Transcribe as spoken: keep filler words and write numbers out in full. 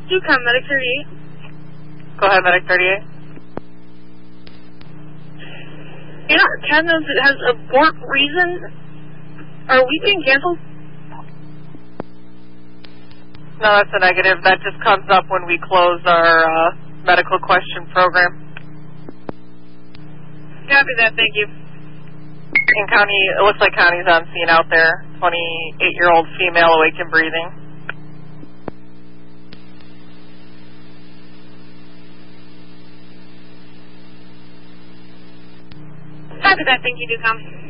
Ducom, Medic thirty-eight. Go ahead, Medic thirty-eight. In our attendance, it has abort reason. Are we being canceled? No, that's a negative. That just comes up when we close our uh, medical question program. Copy that, thank you. In County, it looks like Connie's on scene out there. twenty-eight-year-old female, awake and breathing. Copy that, thank you, Ducom.